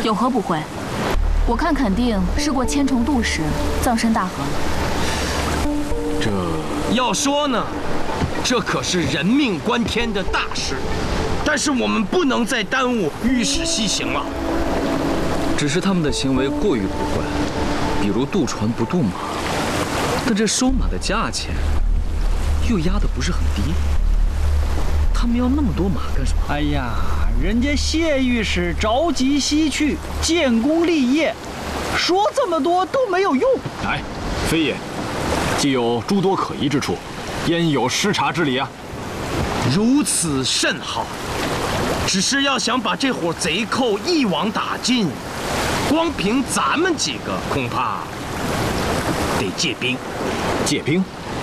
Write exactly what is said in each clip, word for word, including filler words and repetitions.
有何不会？我看肯定是过千重渡时葬身大河。 这要说呢，这可是人命关天的大事，但是我们不能再耽误御史西行了。 只是他们的行为过于不会，比如渡船不渡马，但这收马的价钱又压得不是很低。他们要那么多马干什么？ 哎呀，人家谢御史着急西去建功立业，说这么多都没有用。 哎，非也，既有诸多可疑之处，焉有失察之理啊？ 如此甚好，只是要想把这伙贼寇一网打尽，光凭咱们几个恐怕得借兵。 借兵？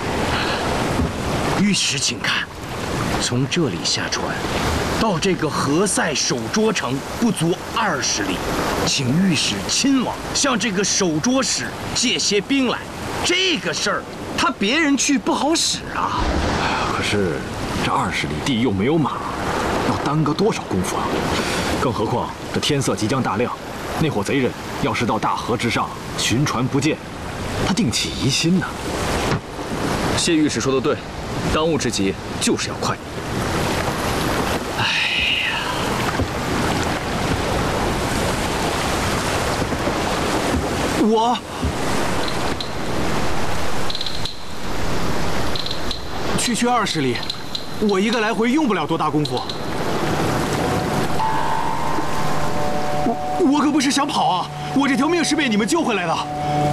御史，请看，从这里下船，到这个何塞守捉城不足二十里，请御史亲往，向这个守捉使借些兵来。这个事儿，他别人去不好使啊。 可是这二十里地又没有马，要耽搁多少功夫啊？更何况这天色即将大亮，那伙贼人要是到大河之上寻船不见，他定起疑心呢。 谢御史说的对，当务之急就是要快。 哎呀，我区区二十里，我一个来回用不了多大功夫。我我可不是想跑啊，我这条命是被你们救回来的。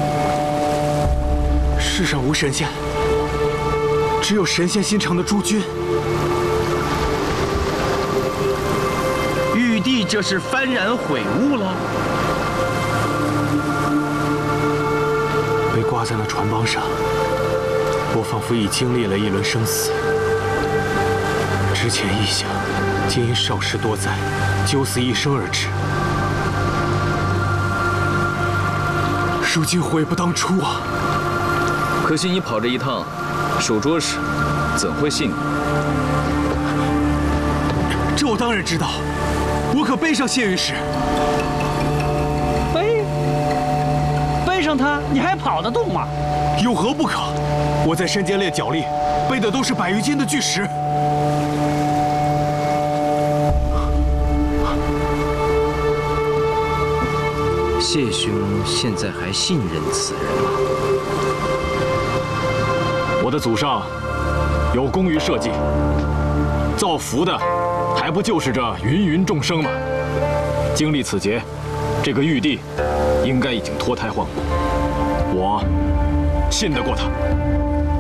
世上无神仙，只有神仙心肠的诸君。 玉帝这是幡然悔悟了， 被挂在那船帮上，我仿佛已经历了一轮生死。之前一想，皆因少时多灾，九死一生而至。如今悔不当初啊！ 可惜你跑这一趟，守捉使怎会信你？ 这我当然知道，我可背上谢御史。 背背上他，你还跑得动吗？ 有何不可？我在山间练脚力，背的都是百余斤的巨石。 谢兄现在还信任此人吗？ 我的祖上有功于社稷，造福的还不就是这芸芸众生吗？经历此劫，这个玉帝应该已经脱胎换骨，我信得过他。